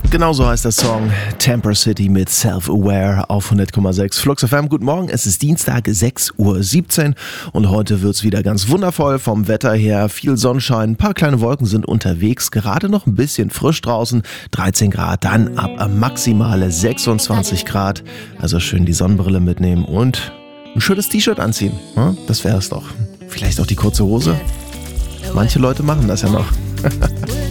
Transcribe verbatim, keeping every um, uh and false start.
Genau so heißt der Song Temper City mit Self-Aware auf hundert Komma sechs Flux F M. Guten Morgen, es ist Dienstag, sechs Uhr siebzehn und heute wird's wieder ganz wundervoll vom Wetter her. Viel Sonnenschein, ein paar kleine Wolken sind unterwegs, gerade noch ein bisschen frisch draußen, dreizehn Grad, dann ab maximale sechsundzwanzig Grad. Also schön die Sonnenbrille mitnehmen und ein schönes T-Shirt anziehen. Das wäre es doch. Vielleicht auch die kurze Hose. Manche Leute machen das ja noch.